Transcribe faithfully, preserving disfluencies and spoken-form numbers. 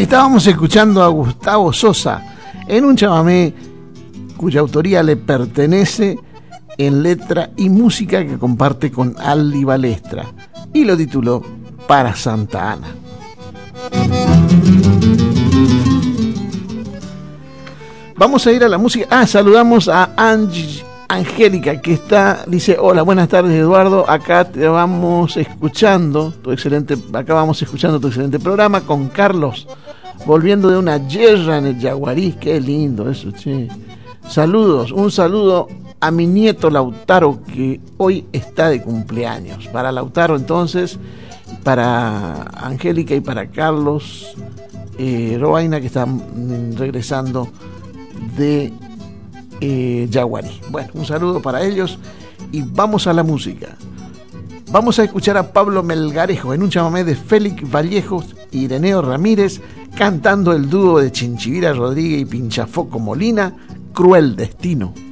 Estábamos escuchando a Gustavo Sosa en un chamamé cuya autoría le pertenece en letra y música que comparte con Aldi Balestra y lo tituló Para Santa Ana. Vamos a ir a la música. Ah, saludamos a Angie, Angélica, que está, dice, hola, buenas tardes, Eduardo, acá te vamos escuchando tu excelente, acá vamos escuchando tu excelente programa con Carlos, volviendo de una yerra en el Yaguarí. Qué lindo eso, che. Saludos, un saludo a mi nieto Lautaro, que hoy está de cumpleaños. Para Lautaro, entonces, para Angélica y para Carlos eh, Robaina, que están regresando de eh, Yaguarí. Bueno, un saludo para ellos y vamos a la música. Vamos a escuchar a Pablo Melgarejo en un chamamé de Félix Vallejos y Ireneo Ramírez, cantando el dúo de Chinchivira Rodríguez y Pinchafoco Molina, Cruel Destino.